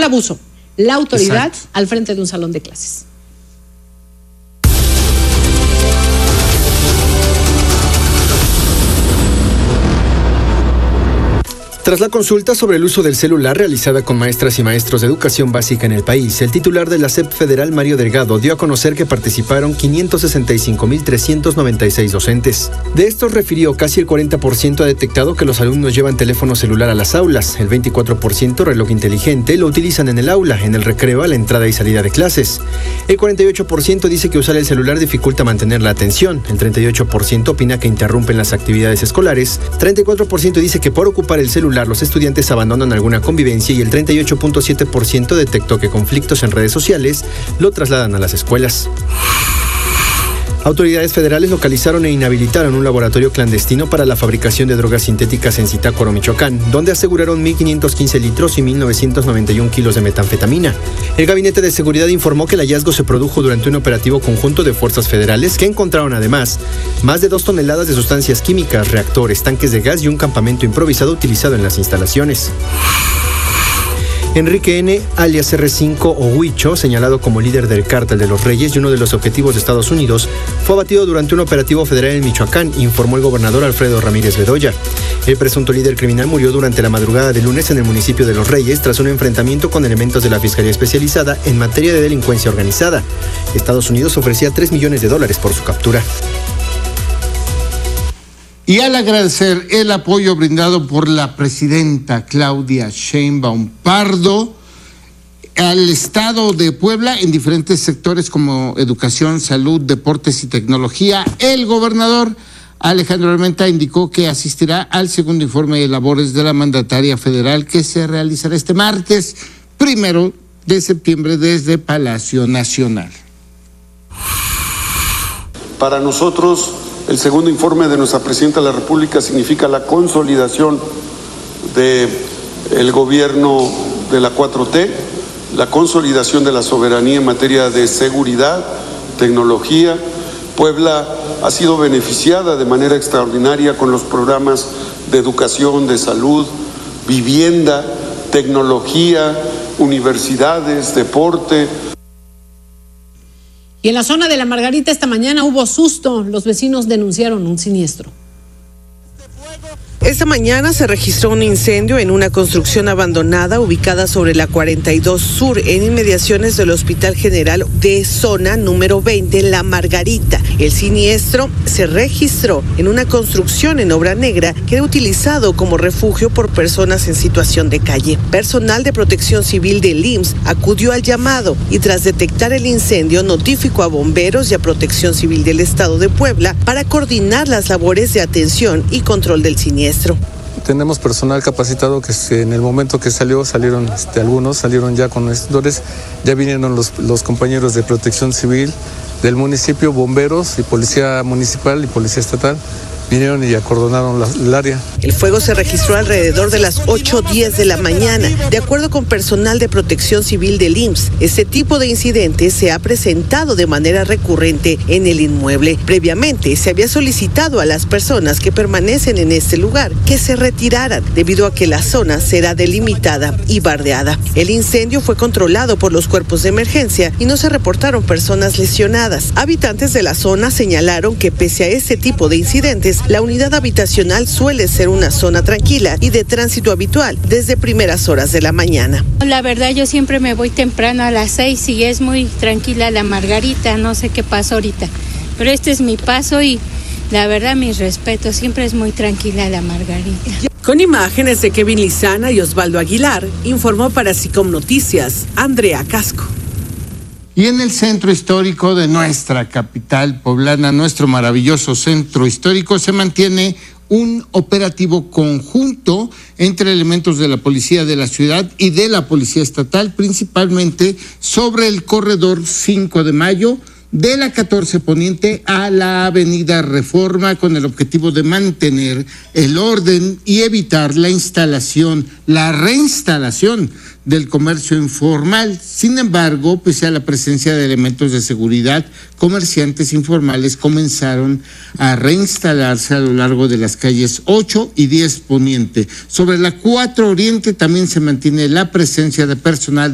abuso, la autoridad Exacto. al frente de un salón de clases. Tras la consulta sobre el uso del celular realizada con maestras y maestros de educación básica en el país, el titular de la SEP Federal, Mario Delgado, dio a conocer que participaron 565,396 docentes. De estos, refirió, casi el 40% ha detectado que los alumnos llevan teléfono celular a las aulas, el 24% reloj inteligente lo utilizan en el aula, en el recreo, a la entrada y salida de clases. El 48% dice que usar el celular dificulta mantener la atención, el 38% opina que interrumpen las actividades escolares, 34% dice que por ocupar el celular los estudiantes abandonan alguna convivencia y el 38,7% detectó que conflictos en redes sociales lo trasladan a las escuelas. Autoridades federales localizaron e inhabilitaron un laboratorio clandestino para la fabricación de drogas sintéticas en Zitácuaro, Michoacán, donde aseguraron 1,515 litros y 1,991 kilos de metanfetamina. El Gabinete de Seguridad informó que el hallazgo se produjo durante un operativo conjunto de fuerzas federales que encontraron además más de 2 toneladas de sustancias químicas, reactores, tanques de gas y un campamento improvisado utilizado en las instalaciones. Enrique N., alias R5 o Huicho, señalado como líder del Cártel de los Reyes y uno de los objetivos de Estados Unidos, fue abatido durante un operativo federal en Michoacán, informó el gobernador Alfredo Ramírez Bedoya. El presunto líder criminal murió durante la madrugada de lunes en el municipio de Los Reyes tras un enfrentamiento con elementos de la Fiscalía Especializada en materia de delincuencia organizada. Estados Unidos ofrecía $3 millones por su captura. Y al agradecer el apoyo brindado por la presidenta Claudia Sheinbaum Pardo al Estado de Puebla en diferentes sectores como educación, salud, deportes y tecnología, el gobernador Alejandro Armenta indicó que asistirá al segundo informe de labores de la mandataria federal que se realizará este martes 1 de septiembre desde Palacio Nacional. Para nosotros, el segundo informe de nuestra Presidenta de la República significa la consolidación del gobierno de la 4T, la consolidación de la soberanía en materia de seguridad, tecnología. Puebla ha sido beneficiada de manera extraordinaria con los programas de educación, de salud, vivienda, tecnología, universidades, deporte. Y en la zona de La Margarita esta mañana hubo susto. Los vecinos denunciaron un siniestro. Esta mañana se registró un incendio en una construcción abandonada ubicada sobre la 42 Sur, en inmediaciones del Hospital General de Zona número 20, La Margarita. El siniestro se registró en una construcción en obra negra que era utilizado como refugio por personas en situación de calle. Personal de Protección Civil del IMSS acudió al llamado y tras detectar el incendio notificó a bomberos y a Protección Civil del Estado de Puebla para coordinar las labores de atención y control del siniestro. Tenemos personal capacitado que en el momento que salieron algunos salieron ya con extintores, ya vinieron los compañeros de Protección Civil del municipio, bomberos y policía municipal y policía estatal. Vinieron y acordonaron el área. El fuego se registró alrededor de las 8:10 de la mañana. De acuerdo con personal de Protección Civil del IMSS, este tipo de incidentes se ha presentado de manera recurrente en el inmueble. Previamente se había solicitado a las personas que permanecen en este lugar que se retiraran debido a que la zona será delimitada y bardeada. El incendio fue controlado por los cuerpos de emergencia y no se reportaron personas lesionadas. Habitantes de la zona señalaron que pese a este tipo de incidentes, la unidad habitacional suele ser una zona tranquila y de tránsito habitual desde primeras horas de la mañana. La verdad, yo siempre me voy temprano a las 6 y es muy tranquila La Margarita, no sé qué pasa ahorita, pero este es mi paso y la verdad, mis respetos, siempre es muy tranquila La Margarita. Con imágenes de Kevin Lizana y Osvaldo Aguilar, informó para SICOM Noticias, Andrea Casco. Y en el centro histórico de nuestra capital poblana, nuestro maravilloso centro histórico, se mantiene un operativo conjunto entre elementos de la policía de la ciudad y de la policía estatal, principalmente sobre el corredor 5 de Mayo, de la 14 Poniente a la Avenida Reforma, con el objetivo de mantener el orden y evitar la reinstalación del comercio informal. Sin embargo, pese a la presencia de elementos de seguridad, comerciantes informales comenzaron a reinstalarse a lo largo de las calles 8 y 10 Poniente. Sobre la 4 Oriente también se mantiene la presencia de personal